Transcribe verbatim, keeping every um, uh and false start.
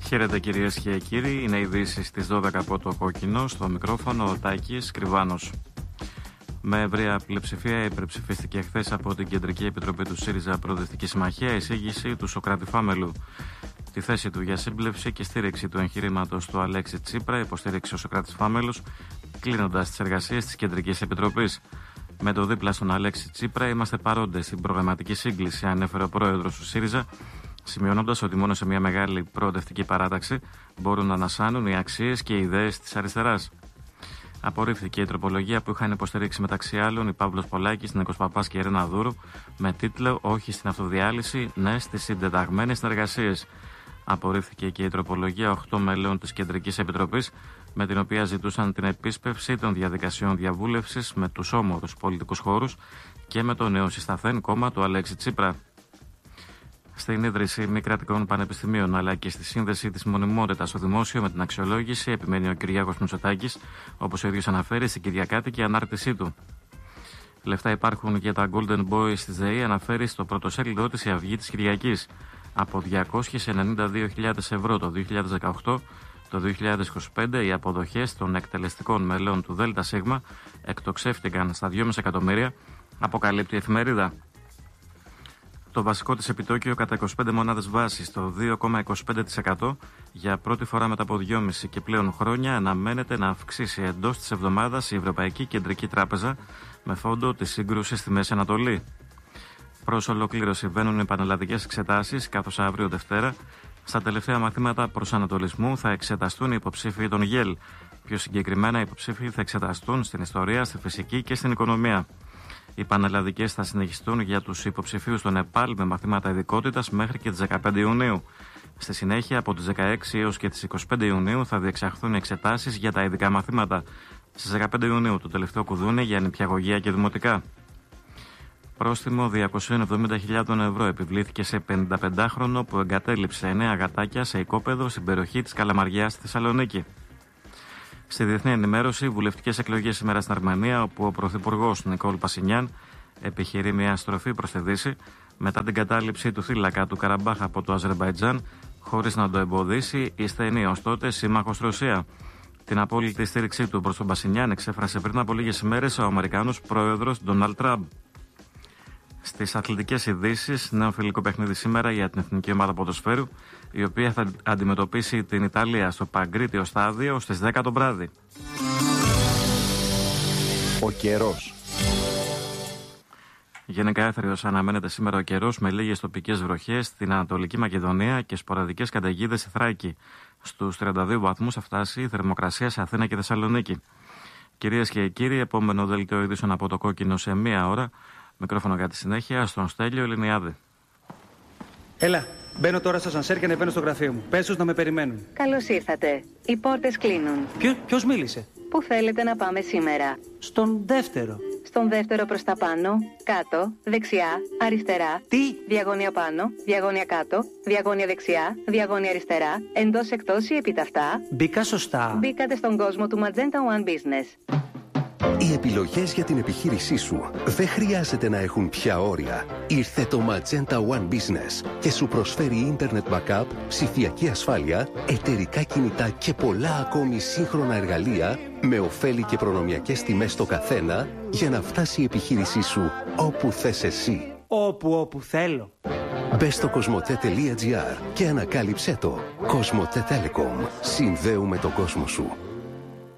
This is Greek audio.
Χαίρετε κυρίες και κύριοι, είναι ειδήσεις στις δώδεκα από το Κόκκινο, στο μικρόφωνο ο Τάκης Κρυβάνος. Με ευρεία πλειοψηφία υπερψηφίστηκε χθες από την Κεντρική Επιτροπή του ΣΥΡΙΖΑ Προοδευτική Συμμαχία η εισήγηση του Σωκράτη Φάμελου. Τη θέση του για σύμπλευση και στήριξη του εγχειρήματος του Αλέξη Τσίπρα υποστήριξε ο Σωκράτης Φάμελος, κλείνοντας τις εργασίες της Κεντρικής Επιτροπής. Με το δίπλα στον Αλέξη Τσίπρα είμαστε παρόντες στην προγραμματική σύγκληση, ανέφερε ο πρόεδρος του ΣΥΡΙΖΑ, σημειώνοντας ότι μόνο σε μια μεγάλη προοδευτική παράταξη μπορούν να ανασάνουν οι αξίες και οι ιδέες της αριστεράς. Απορρίφθηκε η τροπολογία που είχαν υποστηρίξει μεταξύ άλλων η Παύλος Πολάκης, Νίκος Παπάς και η Ρένα Δούρου με τίτλο «Όχι στην αυτοδιάλυση, ναι στις συντεταγμένες συνεργασίες». Απορρίφθηκε και η τροπολογία οκτώ μελών της Κεντρικής Επιτροπής, με την οποία ζητούσαν την επίσπευση των διαδικασιών διαβούλευσης με τους όμορους πολιτικούς χώρους και με το νέο συσταθέν κόμμα του Αλέξη Τσίπρα. Στην ίδρυση μη κρατικών πανεπιστημίων αλλά και στη σύνδεση της μονιμότητας στο δημόσιο με την αξιολόγηση, επιμένει ο Κυριάκος Μητσοτάκης, όπως ο ίδιος αναφέρει στην Κυριακάτικη ανάρτησή του. Λεφτά υπάρχουν για τα Golden Boys της ΔΕΗ, αναφέρει στο πρωτοσέλιδό της η Αυγή της Κυριακής. Από διακόσιες ενενήντα δύο χιλιάδες ευρώ το δύο χιλιάδες δεκαοκτώ, το δύο χιλιάδες είκοσι πέντε οι αποδοχές των εκτελεστικών μελών του ΔΣ εκτοξεύτηκαν στα δυόμισι εκατομμύρια, αποκαλύπτει η εφημερίδα. Το βασικό της επιτόκιο κατά είκοσι πέντε μονάδες βάσης, το δύο κόμμα είκοσι πέντε τοις εκατό, για πρώτη φορά μετά από δυόμισι και πλέον χρόνια αναμένεται να αυξήσει εντός της εβδομάδας η Ευρωπαϊκή Κεντρική Τράπεζα με φόντο τη σύγκρουση στη Μέση Ανατολή. Προς ολοκλήρωση βαίνουν οι πανελλαδικές εξετάσεις, καθώς αύριο Δευτέρα στα τελευταία μαθήματα προσανατολισμού θα εξεταστούν οι υποψήφοι των ΓΕΛ. Πιο συγκεκριμένα, οι υποψήφοι θα εξεταστούν στην ιστορία, στη φυσική και στην οικονομία. Οι πανελλαδικές θα συνεχιστούν για τους υποψηφίους των ΕΠΑΛ με μαθήματα ειδικότητας μέχρι και τις δεκαπέντε Ιουνίου. Στη συνέχεια, από τις δεκαέξι έως και τις είκοσι πέντε Ιουνίου θα διεξαχθούν οι εξετάσεις για τα ειδικά μαθήματα. Στις δεκαπέντε Ιουνίου το τελευταίο κουδούνι για νηπιαγωγεία και δημοτικά. Πρόστιμο διακόσιες εβδομήντα χιλιάδες ευρώ επιβλήθηκε σε πενηνταπεντάχρονο που εγκατέλειψε εννέα γατάκια σε οικόπεδο στην περιοχή της Καλαμαριάς στη Θεσσαλονίκη. Στη διεθνή ενημέρωση, βουλευτικές εκλογές σήμερα στην Αρμενία, όπου ο πρωθυπουργός Νικόλ Πασινιάν επιχειρεί μια στροφή προς τη Δύση μετά την κατάληψη του θύλακα του Καραμπάχ από το Αζερμπαϊτζάν, χωρίς να το εμποδίσει η στενή ως τότε σύμμαχος Ρωσία. Την απόλυτη στήριξή του προς τον Πασινιάν εξέφρασε πριν από λίγες ημέρες ο Αμερικάνος πρόεδρος Ντόναλντ Τραμπ. Στις αθλητικές ειδήσεις, νέο φιλικό παιχνίδι σήμερα για την Εθνική Ομάδα Ποδοσφαίρου, η οποία θα αντιμετωπίσει την Ιταλία στο Παγκρίτιο Στάδιο στις δέκα το βράδυ. Ο καιρός. Γενικά έθριος αναμένεται σήμερα ο καιρός με λίγες τοπικές βροχές στην Ανατολική Μακεδονία και σποραδικές καταιγίδες στη Θράκη. Στους τριάντα δύο βαθμούς θα φτάσει η θερμοκρασία σε Αθήνα και Θεσσαλονίκη. Κυρίες και κύριοι, επόμενο δελτίο ειδήσεων από το Κόκκινο σε μία ώρα. Μικρόφωνο για τη συνέχεια στον Στέλιο Ελληνιάδη. Έλα, μπαίνω τώρα στο σανσέρ και ανεβαίνω στο γραφείο μου. Πες τους να με περιμένουν. Καλώς ήρθατε. Οι πόρτες κλείνουν. Ποιο, ποιος μίλησε? Πού θέλετε να πάμε σήμερα? Στον δεύτερο. Στον δεύτερο προς τα πάνω, κάτω, δεξιά, αριστερά. Τι? Διαγώνια πάνω, διαγώνια κάτω, διαγώνια δεξιά, διαγώνια αριστερά, εντός εκτός ή επιταυτά. Μπήκα σωστά. Μπήκατε στον κόσμο του Magenta One Business. Οι επιλογές για την επιχείρησή σου δεν χρειάζεται να έχουν πια όρια. Ήρθε το Magenta One Business και σου προσφέρει Internet Backup, ψηφιακή ασφάλεια, εταιρικά κινητά και πολλά ακόμη σύγχρονα εργαλεία με ωφέλη και προνομιακές τιμές στο καθένα για να φτάσει η επιχείρησή σου όπου θες εσύ. Όπου όπου θέλω. Μπες στο κοσμοτέ τελεία τζι άρ και ανακάλυψέ το. Κοσμοτέ Telecom. Συνδέουμε τον κόσμο σου.